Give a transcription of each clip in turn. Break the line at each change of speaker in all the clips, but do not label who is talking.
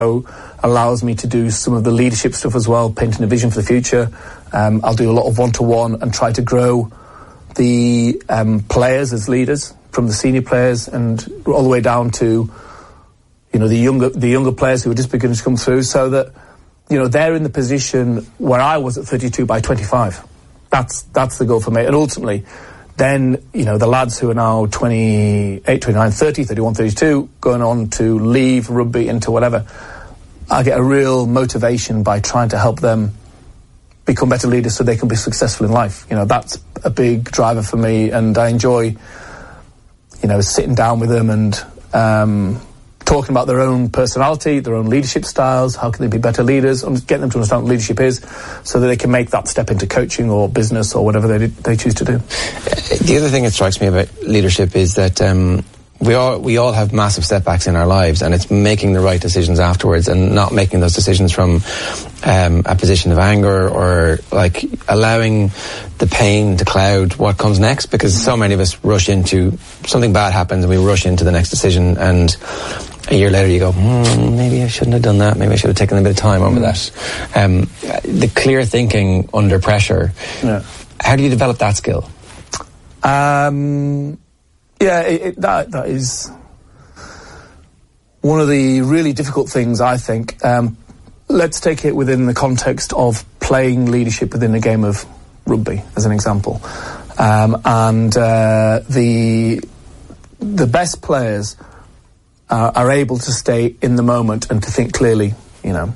allows me to do some of the leadership stuff as well, painting a vision for the future. I'll do a lot of one-to-one and try to grow the players as leaders, from the senior players and all the way down to, you know, the younger players who are just beginning to come through, so that, you know, they're in the position where I was at 32 by 25. That's the goal for me. And ultimately, then, you know, the lads who are now 28, 29, 30, 31, 32, going on to leave rugby into whatever, I get a real motivation by trying to help them become better leaders so they can be successful in life. You know, that's a big driver for me, and I enjoy, you know, sitting down with them and talking about their own personality, their own leadership styles, how can they be better leaders, and getting them to understand what leadership is so that they can make that step into coaching or business or whatever they choose to do.
The other thing that strikes me about leadership is that we all have massive setbacks in our lives, and it's making the right decisions afterwards and not making those decisions from a position of anger, or like allowing the pain to cloud what comes next, because so many of us rush into something bad happens and we rush into the next decision, and a year later you go, maybe I shouldn't have done that, maybe I should have taken a bit of time over that. The clear thinking under pressure, how do you develop that skill? That is one of the really difficult things, I think. Let's take it within the context of playing leadership within the game of rugby, as an example. The best players are able to stay in the moment and to think clearly, you know.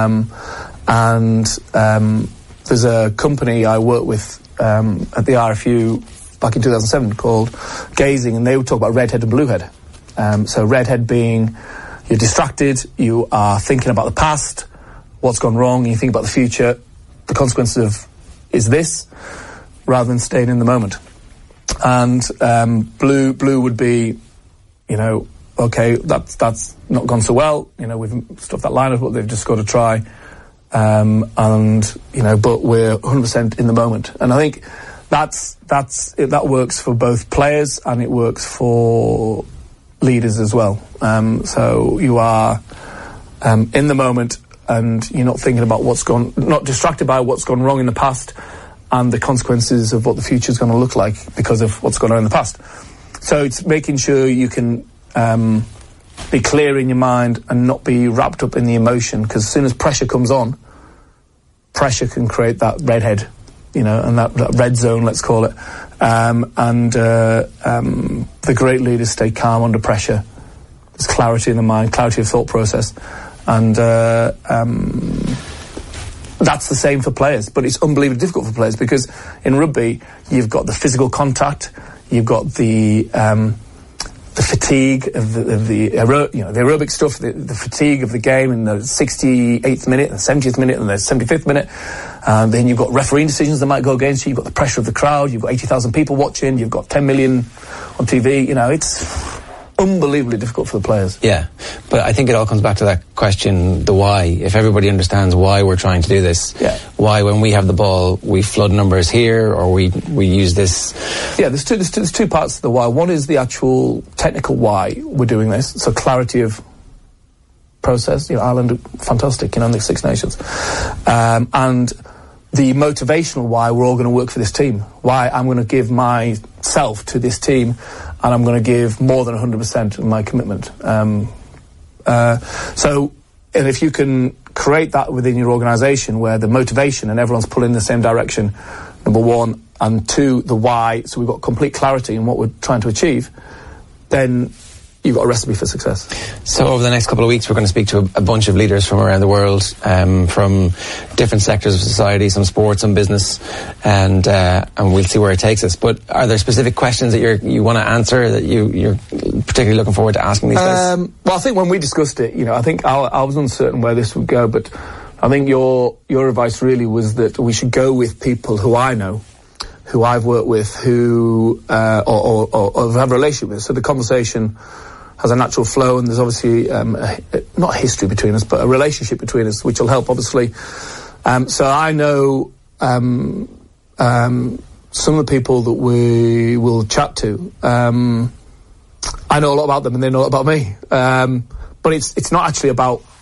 There's a company I work with at the RFU back in 2007 called Gazing, and they would talk about redhead and bluehead. So redhead being you're distracted, you are thinking about the past, what's gone wrong, and you think about the future, the consequences of is this, rather than staying in the moment. And blue would be, you know, okay, that's not gone so well, you know, we've stuffed that line of what they've just got to try, and, you know, but we're 100% in the moment. And I think that works for both players and it works for leaders as well. So you are in the moment, and you're not thinking about not distracted by what's gone wrong in the past and the consequences of what the future is going to look like because of what's gone on in the past. So it's making sure you can be clear in your mind and not be wrapped up in the emotion, because as soon as pressure comes on, pressure can create that redhead, you know, and that red zone, let's call it. The great leaders stay calm under pressure. There's clarity in the mind, clarity of thought process. And that's the same for players, but it's unbelievably difficult for players, because in rugby, you've got the physical contact, you've got the fatigue of the aerobic stuff, the fatigue of the game in the 68th minute, the 70th minute, and the 75th minute. Then you've got refereeing decisions that might go against you. You've got the pressure of the crowd. You've got 80,000 people watching. You've got 10 million on TV. You know, it's unbelievably difficult for the players. Yeah, but I think it all comes back to that question, the why. If everybody understands why we're trying to do this, why when we have the ball we flood numbers here, or we use this.
Yeah, there's two parts to the why. One is the actual technical why we're doing this, so clarity of process. You know, Ireland, fantastic, you know, in the Six Nations, and the motivational why we're all going to work for this team. Why I'm going to give myself to this team, and I'm going to give more than 100% of my commitment. And if you can create that within your organisation, where the motivation and everyone's pulling in the same direction, number one, and two, the why, so we've got complete clarity in what we're trying to achieve, then you've got a recipe for success.
So over the next couple of weeks, we're going to speak to a bunch of leaders from around the world, from different sectors of society, some sports, some business, and we'll see where it takes us. But are there specific questions that you want to answer, that you're particularly looking forward to asking these days?
Well, I think when we discussed it, you know, I think I was uncertain where this would go, but I think your advice really was that we should go with people who I know, who I've worked with, who or have a relationship with. So the conversation has a natural flow, and there's obviously not a history between us, but a relationship between us, which will help, obviously. So I know some of the people that we will chat to. I know a lot about them, and they know a lot about me. But it's not actually about